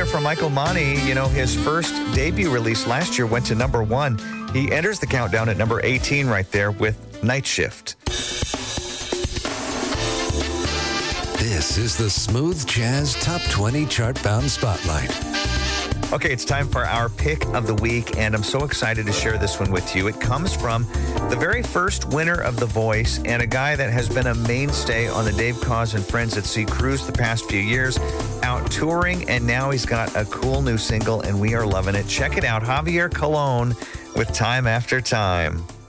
there from Michael Monti. You know, his first debut release last year went to #1. He enters the countdown at number 18 right there with Night Shift. This is the Smooth Jazz Top 20 Chart-Bound Spotlight. Okay, it's time for our pick of the week, and I'm so excited to share this one with you. It comes from the very first winner of The Voice and a guy that has been a mainstay on the Dave Koz and Friends at Sea cruise the past few years, out touring, and now he's got a cool new single, and we are loving it. Check it out, Javier Colon with Time After Time.